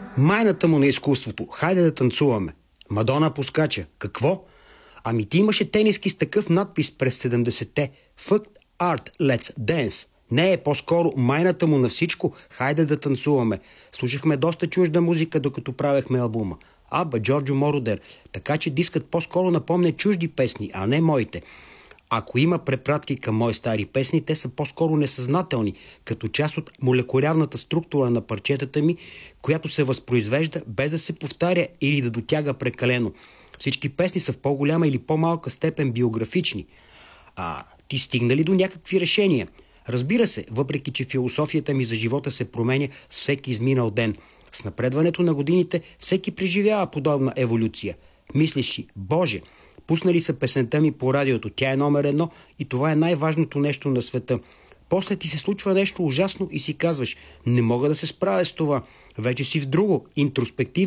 Майната му на изкуството. Хайде да танцуваме. Мадона пускача. Какво? Ами ти имаше тениски с такъв надпис през 70-те. Fuck art, let's dance. Не е по-скоро майната му на всичко. Хайде да танцуваме. Слушахме доста чужда музика, докато правехме албума. Аба, Джорджо Мородер. Така че дискът по-скоро напомня чужди песни, а не моите. Ако има препратки към мои стари песни, те са по-скоро несъзнателни, като част от молекулярната структура на парчетата ми, която се възпроизвежда без да се повтаря или да дотяга прекалено. Всички песни са в по-голяма или по-малка степен биографични. Ти стигна ли до някакви решения? Разбира се, въпреки че философията ми за живота се променя с всеки изминал ден. С напредването на годините всеки преживява подобна еволюция. Мислиш си, Боже, пуснали са песента ми по радиото, тя е номер 1 и това е най-важното нещо на света. После ти се случва нещо ужасно и си казваш, не мога да се справя с това. Вече си в друго, интроспективно